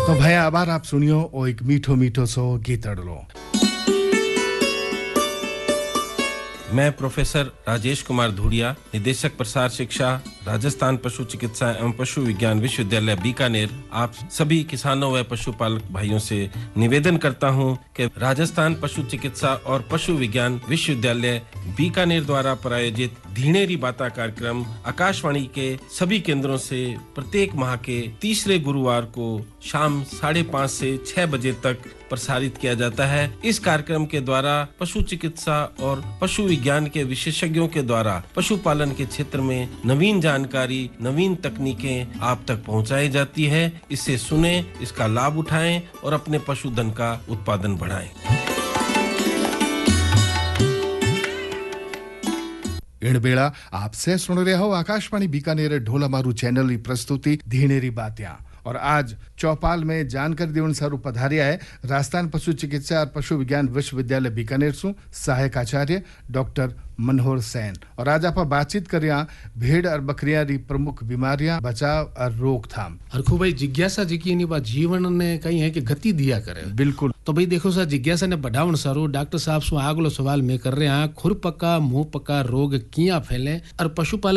तो भैया आभार आप सुनियो ओ एक मीठो मीठो सो गीतड़लो। मैं प्रोफेसर राजेश कुमार धूड़िया, निदेशक प्रसार शिक्षा, राजस्थान पशु चिकित्सा एवं पशु विज्ञान विश्वविद्यालय बीकानेर, आप सभी किसानों व पशुपालक भाइयों से निवेदन करता हूं कि राजस्थान पशु चिकित्सा और पशु विज्ञान विश्वविद्यालय बीकानेर द्वारा प्रायोजित धीणेरी बाता कार्यक्रम आकाशवाणी के सभी केंद्रों से प्रत्येक माह के तीसरे गुरुवार को शाम 5:30 से 6 बजे तक प्रसारित किया जाता है। इस कार्यक्रम के द्वारा पशु चिकित्सा और पशु विज्ञान के विशेषज्ञों के द्वारा पशुपालन के क्षेत्र में नवीन जानकारी, नवीन तकनीकें आप तक पहुंचाई जाती है। इसे सुने, इसका लाभ उठाएं और अपने पशुधन का उत्पादन बढ़ाएं। इन बेड़ा आपसे सुन रहे हो आकाशवाणी बीकानेर ढोलामारू चैनल की प्रस्तुति धीणेरी बात्या। और आज चौपाल में जानकारी देवन सारू पधारिया है राजस्थान पशु चिकित्सा और पशु विज्ञान विश्वविद्यालय बीकानेर सु सहायक आचार्य डॉक्टर मनोहर सेन। और आज आप बातचीत करिया भेड़ और बकरियां री प्रमुख बीमारियां, बचाव और रोकथाम। हरखू भाई जिज्ञासा जी की नहीं बात जीवन ने कहीं है कि गति दिया करे। बिल्कुल। तो भाई देखो सर जिज्ञासा ने बढ़ावन सारू डॉक्टर साहब सु आगलो सवाल में कर रहे हैं खुर पक्का मुंह पक्का रोग किया फैले और पशुपालक